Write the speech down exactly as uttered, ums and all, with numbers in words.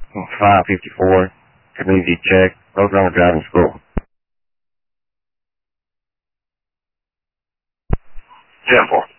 five fifty-four, community check, Road Runner Driving School. ten four.